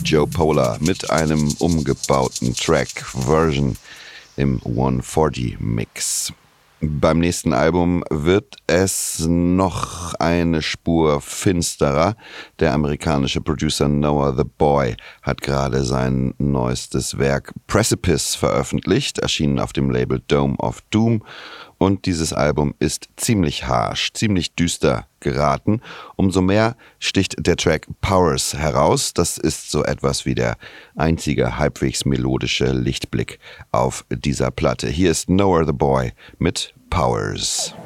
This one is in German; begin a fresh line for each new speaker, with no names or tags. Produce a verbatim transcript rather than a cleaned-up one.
Joe Polar mit einem umgebauten Track Version im hundertvierzig Mix. Beim nächsten Album wird es noch eine Spur finsterer. Der amerikanische Producer Noah the Boy hat gerade sein neuestes Werk Precipice veröffentlicht, erschienen auf dem Label Dome of Doom. Und dieses Album ist ziemlich harsch, ziemlich düster geraten. Umso mehr sticht der Track Powers heraus. Das ist so etwas wie der einzige halbwegs melodische Lichtblick auf dieser Platte. Hier ist Noah the Boy mit Powers.